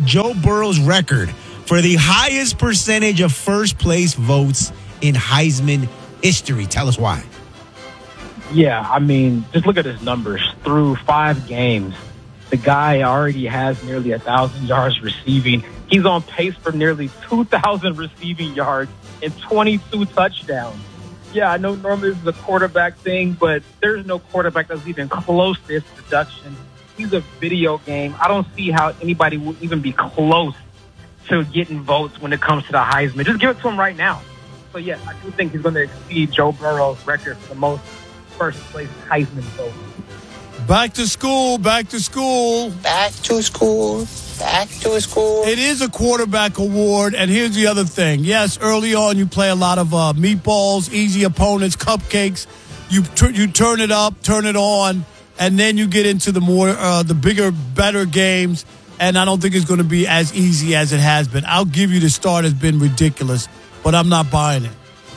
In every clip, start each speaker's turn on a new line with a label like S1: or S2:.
S1: Joe Burrow's record for the highest percentage of first-place votes in Heisman history. Tell us why.
S2: Yeah, I mean, just look at his numbers. Through 5 games, the guy already has nearly 1,000 yards receiving. He's on pace for nearly 2,000 receiving yards and 22 touchdowns. Yeah, I know normally this is a quarterback thing, but there's no quarterback that's even close to his production. He's a video game. I don't see how anybody will even be close to getting votes when it comes to the Heisman. Just give it to him right now. So, yeah, I do think he's going to exceed Joe Burrow's record for the most first-place Heisman votes.
S3: Back to school, back to school.
S4: Back to school, back to school.
S3: It is a quarterback award, and here's the other thing. Yes, early on you play a lot of meatballs, easy opponents, cupcakes. You turn it up, turn it on, and then you get into the more, the bigger, better games, and I don't think it's going to be as easy as it has been. I'll give you the start has been ridiculous, but I'm not buying it.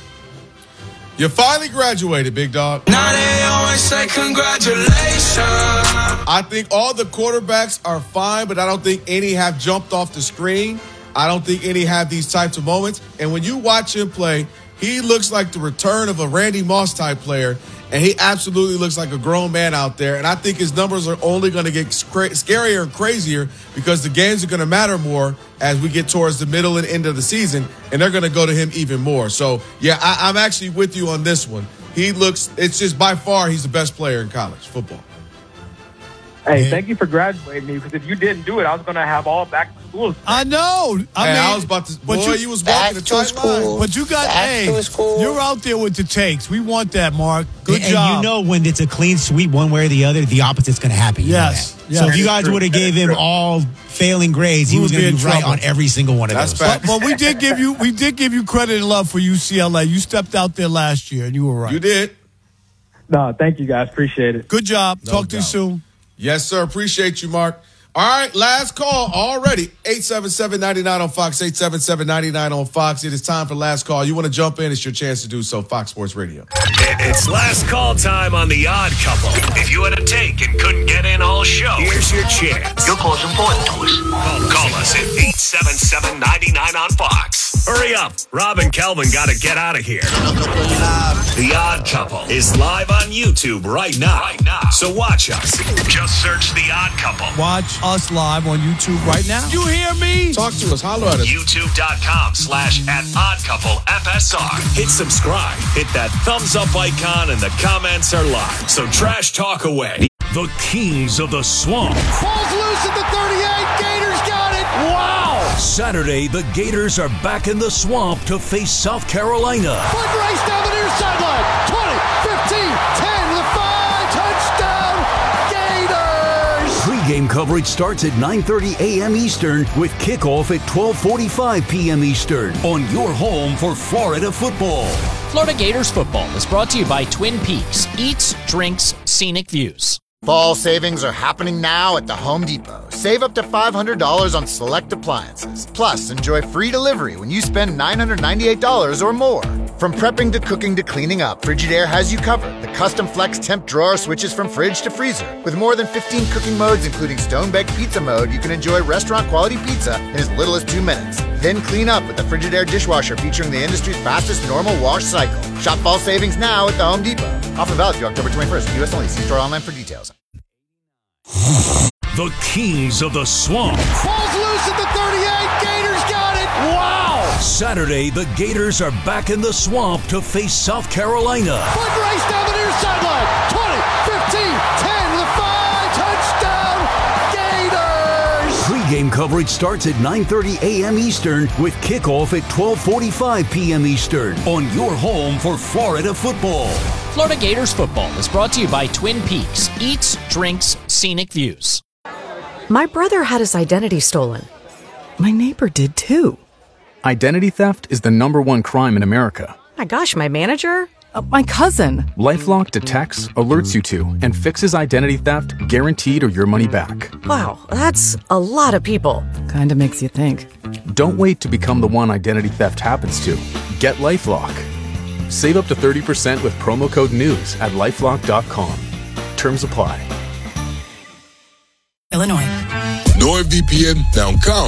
S5: You finally graduated, big dog.
S6: Now they always say congratulations.
S5: I think all the quarterbacks are fine, but I don't think any have jumped off the screen. I don't think any have these types of moments. And when you watch him play, he looks like the return of a Randy Moss type player, and he absolutely looks like a grown man out there. And I think his numbers are only going to get scarier and crazier because the games are going to matter more as we get towards the middle and end of the season, and they're going to go to him even more. So, yeah, I'm actually with you on this one. It's just by far he's the best player in college football.
S2: Hey, thank you for graduating me, because if you didn't do it, I was going to have all back to school.
S3: I know.
S5: I was about to. Boy, you was walking the tight line.
S3: But you got, you're out there with the takes. We want that, Mark. Good job.
S1: And you know when it's a clean sweep one way or the other, the opposite's going to happen.
S3: Yes.
S1: So if you guys would have gave him all failing grades, he was going to be right on every single one of those.
S3: But we did give you credit and love for UCLA. You stepped out there last year, and you were right.
S5: You did.
S2: No, thank you, guys. Appreciate it.
S3: Good job. Talk to you soon.
S5: Yes, sir. Appreciate you, Mark. All right, last call already. 877-99 on Fox, 877-99 on Fox. It is time for last call. You want to jump in? It's your chance to do so. Fox Sports Radio.
S7: It's last call time on The Odd Couple. If you had a take and couldn't get in all show, here's your chance.
S4: Your call's important to us.
S7: Call us at 877-99 on Fox. Hurry up. Rob and Kelvin got to get out of here. The Odd Couple is live on YouTube right now. So watch us. Just search The Odd Couple.
S3: Watch us live on YouTube right now. You hear me?
S5: Talk to us. Holler at us.
S7: YouTube.com/@OddCoupleFSR. Hit subscribe. Hit that thumbs up icon, and the comments are live. So trash talk away. The Kings of the Swamp.
S3: Ball's loose at the 38. Gators got it. Wow.
S7: Saturday, the Gators are back in the Swamp to face South Carolina.
S3: Quick race down the near sideline. 20, 15, 10 to the 5. Touchdown, Gators.
S7: Pre-game coverage starts at 9:30 a.m. Eastern with kickoff at 12:45 p.m. Eastern on your home for Florida football.
S8: Florida Gators football is brought to you by Twin Peaks. Eats, drinks, scenic views.
S9: Fall savings are happening now at the Home Depot. Save up to $500 on select appliances. Plus, enjoy free delivery when you spend $998 or more. From prepping to cooking to cleaning up, Frigidaire has you covered. The custom flex temp drawer switches from fridge to freezer. With more than 15 cooking modes, including stone-baked pizza mode, you can enjoy restaurant-quality pizza in as little as 2 minutes. Then clean up with the Frigidaire dishwasher featuring the industry's fastest normal wash cycle. Shop fall savings now at the Home Depot. Offer valid through October 21st. U.S. only. See store online for details.
S7: The Kings of the Swamp.
S3: Ball's loose at the 38. Gators got it. Wow.
S7: Saturday, the Gators are back in the Swamp to face South Carolina.
S3: Quick race down the near sideline. 20, 15, 10 to the 5. Touchdown, Gators.
S7: Pre-game coverage starts at 9:30 a.m. Eastern with kickoff at 12:45 p.m. Eastern on your home for Florida football.
S8: Florida Gators football is brought to you by Twin Peaks. Eats, drinks, scenic views.
S10: My brother had his identity stolen. My neighbor did too.
S11: Identity theft is the #1 crime in America.
S10: My gosh, my manager? My cousin.
S11: LifeLock detects, alerts you to, and fixes identity theft guaranteed or your money back.
S10: Wow, that's a lot of people. Kinda makes you think.
S11: Don't wait to become the one identity theft happens to. Get LifeLock. Save up to 30% with promo code NEWS at LifeLock.com. Terms apply.
S12: Illinois.
S13: NordVPN.com